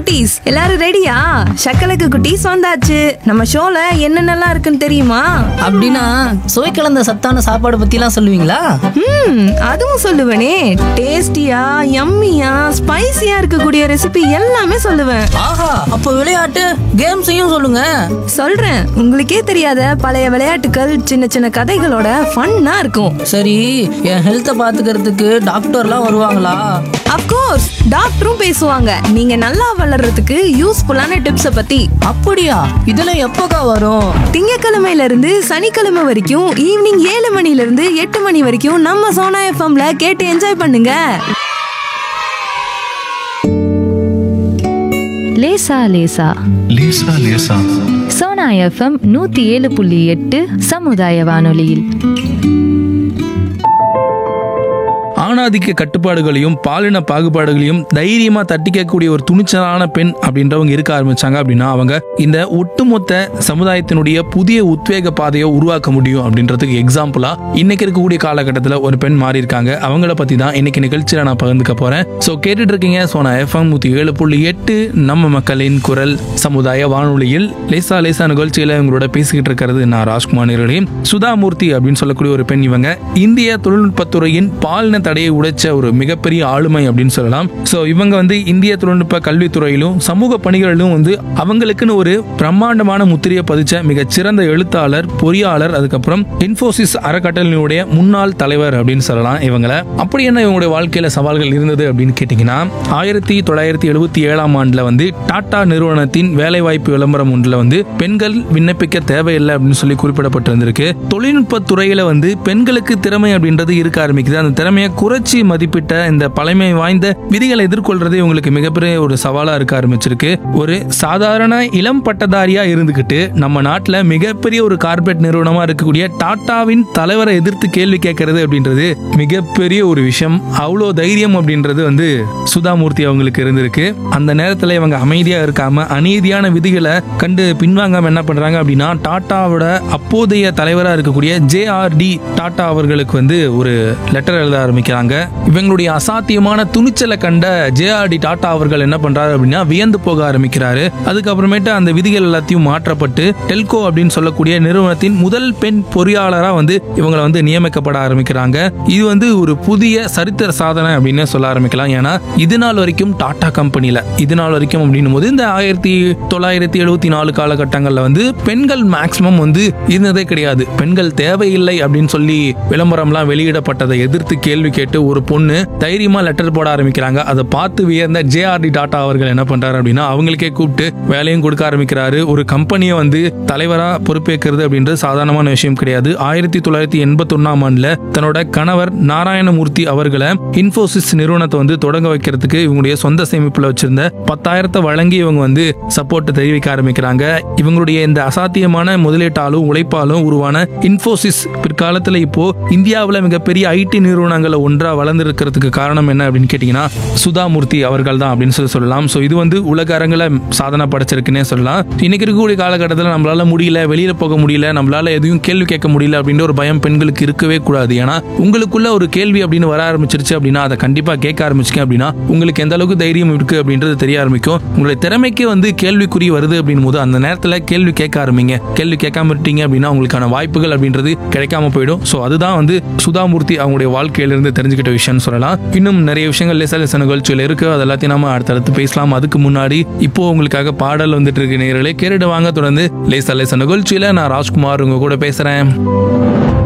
குட்டீஸ் எல்லாரும் ரெடியா? சக்கலக்கு குட்டீஸ் வந்தாச்சு. நம்ம ஷோல என்னென்னலாம் இருக்குன்னு தெரியுமா? அப்படின்னா சுவை கலந்த சத்தான சாப்பாடு பத்திலாம் சொல்லுவீங்களா? அதுவும் சொல்லுவேனே. டேஸ்டியா, யம்மியா, ஸ்பைசியா இருக்கக்கூடிய ரெசிபி எல்லாமே சொல்லுவேன். ஆஹா, அப்ப விளையாட்டு கேம்ஸையும் சொல்லுங்க. சொல்றேன். உங்களுக்கே தெரியாத பழைய விளையாட்டுகள், சின்ன சின்ன கதைகளோட ஃபன்னா இருக்கும். சரி, என் ஹெல்த்தை பாத்துக்கிறதுக்கு டாக்டர்லாம் வருவாங்களா? அப்கோர்ஸ், டாக்டரும் பேசுவாங்க. நீங்க நல்லா வளர்றதுக்கு யூஸ்ஃபுல்லான டிப்ஸ பத்தி. அப்படியா? இதெல்லாம் எப்பக்கா வரும்? திங்கக்கிழமையில இருந்து சனிக்கிழமை வரைக்கும் ஈவினிங் 7 மணில இருந்து 8 மணி வரைக்கும் நம்ம சோனா எஃப்எம்ல கேட்டு என்ஜாய் பண்ணுங்க. லேசா லேசா லேசா லேசா சோனா எஃப்எம் 107.8 சமுதாய வானொலியில். ஆணாதிக்க கட்டுப்பாடுகளையும் பாலின பாகுபாடுகளையும் தைரியமா தட்டிக்கக்கூடிய ஒரு துணிச்சலான பெண் அப்படின்றவங்க இருக்க ஆரம்பிச்சாங்க அப்படின்னா அவங்க இந்த ஒட்டுமொத்த சமுதாயத்தினுடைய புதிய உத்வேக பாதையை உருவாக்க முடியும் அப்படின்றதுக்கு எக்ஸாம்பிளா இன்னைக்கு இருக்கக்கூடிய காலகட்டத்தில் ஒரு பெண் மாறி இருக்காங்க. அவங்கள பத்தி தான் இன்னைக்கு நிகழ்ச்சியில நான் பகிர்ந்துக்க போறேன். ஸோ கேட்டுட்டு இருக்கீங்க சோனா எஃப்எம் 107.8 நம்ம மக்களின் குரல் சமுதாய வானொலியில். லேசா லேசா நிகழ்ச்சியில இவங்களோட பேசிக்கிட்டு இருக்கிறது நான் ராஜ்குமார் நேரடி. சுதாமூர்த்தி அப்படின்னு சொல்லக்கூடிய ஒரு பெண். இவங்க இந்திய தொழில்நுட்பத்துறையின் பாலின தடையை உடைச்ச ஒரு மிகப்பெரிய ஆளுமை அப்படின்னு சொல்லலாம். சோ இவங்க இந்திய தொழில்நுட்ப கல்வித்துறையிலும் சமூக பணிகளிலும் அவங்களுக்குன்னு ஒரு பிரம்மாண்டமான முத்திரையை பதிச்ச மிகச்சிறந்த எழுத்தாளர், பொறியாளர், அதுக்கப்புறம் இன்ஃபோசிஸ் அறக்கட்டளையினுடைய முன்னாள் தலைவர் அப்படின்னு சொல்லலாம் இவங்களை. அப்படி என்ன இவங்களுடைய வாழ்க்கையில சவால்கள் இருந்தது அப்படின்னு கேட்டீங்கன்னா 1977 ஆண்டுல டாடா நிறுவனத்தின் வேலைவாய்ப்பு விளம்பரம் ஒன்றுல பெண்கள் விண்ணப்பிக்க தேவையில்லை அப்படின்னு சொல்லி குறிப்பிடப்பட்டிருந்திருக்கு. தொழில்நுட்ப துறையில பெண்களுக்கு திறமை அப்படின்றது இருக்க ஆரம்பிக்குது. அந்த திறமையை குறைச்சி மதிப்பிட்ட இந்த பழமை வாய்ந்த விதிகளை எதிர்கொள்றது இவங்களுக்கு மிகப்பெரிய ஒரு சவாலா இருக்க ஆரம்பிச்சிருக்கு. ஒரு சாதாரண இளம் பட்டதாரியா இருந்துகிட்டு நம்ம நாட்டுல மிகப்பெரிய ஒரு கார்பரேட் நிறுவனமா இருக்கக்கூடிய டாடாவின் தலைவரை எதிர்த்து கேள்வி கேட்கறது அப்படின்றது மிகப்பெரிய ஒரு விஷயம். அவ்வளோ தைரியம் அப்படின்றது சுதாமூர்த்தி அவங்களுக்கு இருந்திருக்கு. அந்த நேரத்துல இவங்க அமைதியா இருக்காம அநீதியான விதிகளை கண்டு பின்வாங்காம என்ன பண்றாங்க அப்படின்னா டாடாவோட அப்போதைய தலைவரா இருக்கக்கூடிய JRD டாடா அவர்களுக்கு ஒரு லெட்டர் எழுத ஆரம்பிக்கிறாங்க. இவங்களுடைய அசாத்தியமான துணிச்சலை கண்ட JRD டாடா அவர்கள் என்ன பண்றாரு அப்படின்னா வியந்து போக ஆரம்பிக்கிறாரு. அதுக்கப்புறமேட்டு அந்த விதிகள் எல்லாத்தையும் மாற்றப்பட்டு டெல்கோ அப்படின்னு சொல்லக்கூடிய நிறுவனத்தின் முதல் பெண் பொறியாளரா இவங்களை நியமிக்கப்பட ஆரம்பிக்கிறாங்க. இது ஒரு புதிய சரித்திர சாதனை அப்படின்னு சொல்ல ஆரம்பிக்கலாம். ஏன்னா இது நாள் வரைக்கும் டாடா கம்பெனில அப்படின்னும் போது இந்த 1974 காலகட்டங்கள்ல பெண்கள் மேக்சிமம் இருந்ததே கிடையாது. பெண்கள் தேவையில்லை அப்படின்னு சொல்லி விளம்பரம்லாம் வெளியிடப்பட்டதை எதிர்த்து கேள்வி கேட்டு ஒரு பொண்ணு தைரியமா லெட்டர் போட ஆரம்பிக்கிறாங்க. அதை பார்த்து வியந்த JRD டாடா அவர்கள் என்ன பண்றாரு அப்படின்னா அவங்களுக்கே கூப்பிட்டு வேலையும் கொடுக்க ஆரம்பிக்கிறாரு. ஒரு கம்பெனியை தலைவரா பொறுப்பேற்கிறது அப்படின்றது சாதாரணமான விஷயம் கிடையாது. 1981 ஆண்டுல தன்னோட கணவர் நாராயணமூர்த்தி அவர்களை இன்ஃபோசிஸ் நிறுவனத்தை தொடங்க வைக்கிறதுக்கு இவங்களுடைய சொந்த சேமிப்புல வச்சிருந்த 10,000 வழங்கி இவங்க சப்போர்ட் தெரிவிக்க ஆரம்பிக்கிறாங்க. இவங்களுடைய இந்த அசாத்தியமான முதலீட்டாலும் உழைப்பாலும் உருவான இன்ஃபோசிஸ் பிற்காலத்துல இப்போ இந்தியாவில் மிகப்பெரிய IT நிறுவனங்களை ஒன்றா வளர்ந்திருக்கிறதுக்கு காரணம் என்ன அப்படின்னு கேட்டீங்கன்னா சுதாமூர்த்தி அவர்கள் தான் அப்படின்னு சொல்லலாம். ஸோ இது உலக அரங்கில் சாதனை படைச்சிருக்குன்னே சொல்லலாம். இன்னைக்கு இருக்கக்கூடிய காலகட்டத்தில் நம்மளால முடியல, வெளியில போக முடியல, நம்மளால எதையும் கேள்வி கேட்க முடியல அப்படின்ற ஒரு பயம் பெண்களுக்கு இருக்கவே கூடாது. ஏன்னா உங்களுக்குள்ள ஒரு கேள்வி அப்படின்னு வர ஆரம்பிச்சிருச்சு அப்படின்னா அதை கண்டிப்பா கேட்க ஆரம்பிச்சிங்க அப்படின்னா உங்களுக்கு எந்த அளவுக்கு தைரியம் இருக்கு அப்படின்றது தெரிய ஆரம்பிக்கும். உங்களுடைய திறமைக்கு கேள்விக்குறி வருது அப்படின் போது அந்த நேரத்தில் கேள்வி கேட்க ஆரம்பிங்க. கேள்வி கேட்காம இருட்டீங்க அப்படின்னா உங்களுக்கான வாய்ப்புகள் அப்படின்றது கிடைக்காம போயிடும். ஸோ அதுதான் சுதாமூர்த்தி அவங்களுடைய வாழ்க்கையிலிருந்து தெரிஞ்சுக்கிட்ட விஷயம் சொல்லலாம். இன்னும் நிறைய விஷயங்கள் லேசா லேசா நிகழ்ச்சியில் இருக்கு. அது எல்லாத்தையும் நாம அடுத்தடுத்து பேசலாம். அதுக்கு முன்னாடி இப்போ உங்களுக்காக பாடல் வந்துட்டு இருக்கு. நேயர்களே கேட்டுட்டு வாங்க. தொடர்ந்து லேசா லேசா நிகழ்ச்சியில நான் ராஜ்குமார் உங்க கூட பேசுறேன்.